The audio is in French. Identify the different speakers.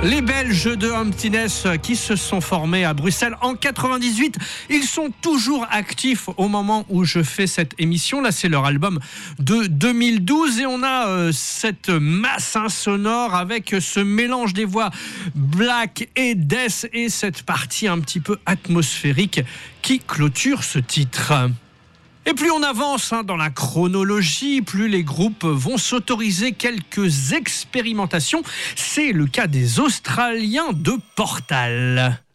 Speaker 1: Les Belges de Emptiness qui se sont formés à Bruxelles en 98, ils sont toujours actifs au moment où je fais cette émission. Là, c'est leur album de 2012 et on a cette masse sonore avec ce mélange des voix black et death et cette partie un petit peu atmosphérique qui clôture ce titre. Et plus on avance dans la chronologie, plus les groupes vont s'autoriser quelques expérimentations. C'est le cas des Australiens de Portal.